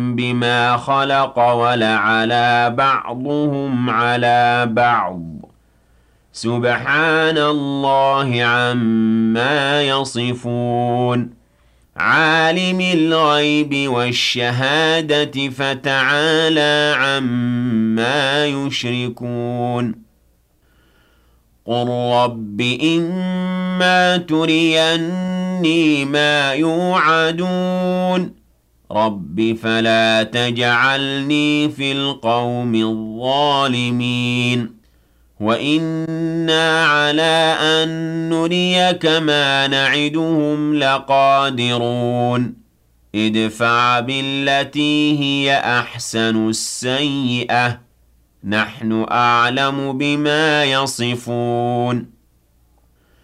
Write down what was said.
بما خلق ولعلى بعضهم على بعض سبحان الله عما يصفون عالم الغيب والشهادة فتعالى عما يشركون قل رب إما تريني ما يوعدون رب فلا تجعلني في القوم الظالمين وإنا على أن نريك ما نعدهم لقادرون ادفع بالتي هي أحسن السيئة نحن أعلم بما يصفون